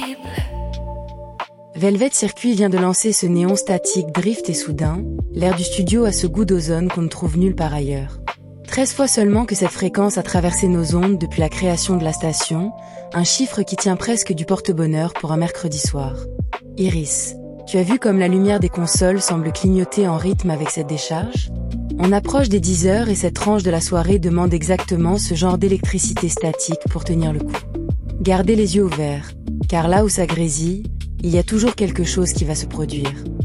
Velvet Circuit vient de lancer ce néon statique drift et soudain, l'air du studio a ce goût d'ozone qu'on ne trouve nulle part ailleurs. 13 fois seulement que cette fréquence a traversé nos ondes depuis la création de la station, un chiffre qui tient presque du porte-bonheur pour un mercredi soir. Iris, tu as vu comme la lumière des consoles semble clignoter en rythme avec cette décharge? On approche des 10 heures et cette tranche de la soirée demande exactement ce genre d'électricité statique pour tenir le coup. Gardez les yeux ouverts, car là où ça grésille, il y a toujours quelque chose qui va se produire.